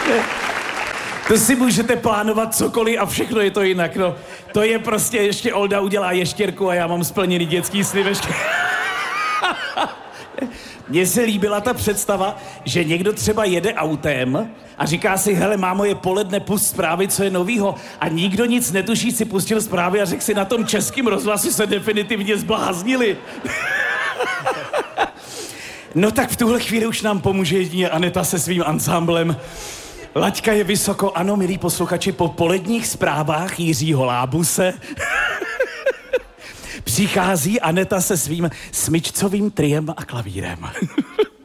To si můžete plánovat cokoliv a všechno je to jinak, no. To je prostě, ještě Olda udělá ještěrku a já mám splněný dětský sny ještě. Mně se líbila ta představa, že někdo třeba jede autem a říká si, hele, mámo, je poledne, pust zprávy, co je novýho. A nikdo nic netuší, si pustil zprávy a řekl si, na tom Českém rozhlasu se definitivně zbláznili. No tak v tuhle chvíli už nám pomůže jedině Aneta se svým ansámblem. Laťka je vysoko, ano, milí posluchači, po poledních zprávách Jiřího Lábuse přichází Aneta se svým smyčcovým triem a klavírem.